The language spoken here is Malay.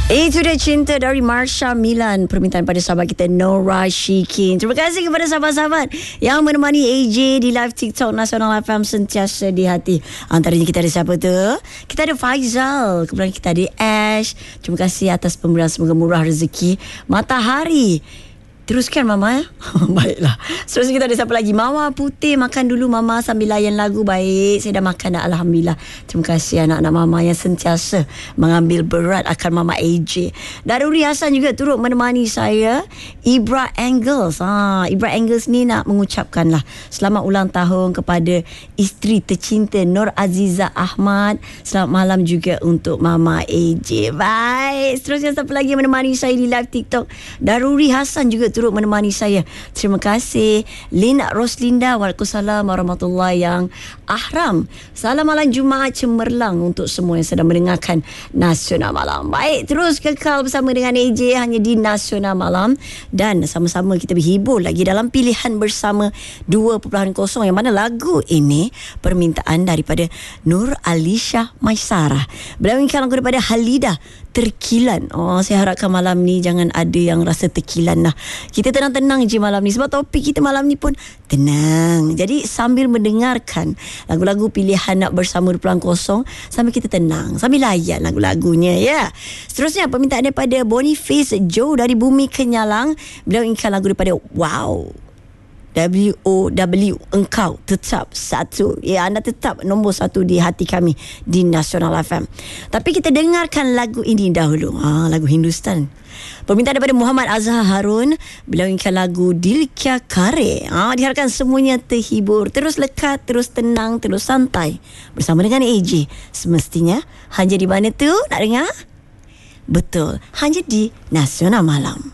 Itu dia Cinta dari Marsha Milan, permintaan pada sahabat kita Nora Shikin. Terima kasih kepada sahabat-sahabat yang menemani AJ di live TikTok Nasional FM sentiasa di hati. Antaranya kita ada siapa tu? Kita ada Faizal, kemudian kita ada Ash. Terima kasih atas pemberian, semoga murah rezeki. Matahari, teruskan Mama ya. Baiklah. Seterusnya kita ada siapa lagi? Mama Putih, makan dulu Mama sambil layan lagu. Baik, saya dah makan dah, Alhamdulillah. Terima kasih anak-anak Mama yang sentiasa mengambil berat akan Mama AJ. Daruri Hassan juga turut menemani saya. Ibra Angles. Ibra Angles ni nak mengucapkanlah selamat ulang tahun kepada isteri tercinta Nur Aziza Ahmad. Selamat malam juga untuk Mama AJ. Baik. Seterusnya siapa lagi yang menemani saya di live TikTok? Daruri Hassan juga turut menemani saya. Terima kasih Lina Roslinda. Waalaikumsalam warahmatullahi yang ahram. Salam malam Jumaat cemerlang untuk semua yang sedang mendengarkan Nasional Malam. Baik, terus kekal bersama dengan AJ hanya di Nasional Malam, dan sama-sama kita berhibur lagi dalam pilihan bersama 2.0, yang mana lagu ini permintaan daripada Nur Alisha Maisarah. Beliau inginkan lagu daripada Halida, Terkilan. Saya harapkan malam ni jangan ada yang rasa terkilan lah. Kita tenang-tenang je malam ni, sebab topik kita malam ni pun tenang. Jadi sambil mendengarkan lagu-lagu pilihan nak bersama 2.0, sambil kita tenang, sambil layan lagu-lagunya ya. Seterusnya permintaan daripada Boniface Joe dari Bumi Kenyalang. Beliau inginkan lagu daripada Wow, WOW, engkau tetap satu. Ya, anda tetap nombor satu di hati kami di Nasional FM. Tapi kita dengarkan lagu ini dahulu. Lagu Hindustan. Permintaan daripada Muhammad Azhar Harun. Beliau inginkan lagu Dil Kya Kare. Diharapkan semuanya terhibur, terus lekat, terus tenang, terus santai bersama dengan AJ. Semestinya hanya di mana tu nak dengar? Betul, hanya di Nasional Malam.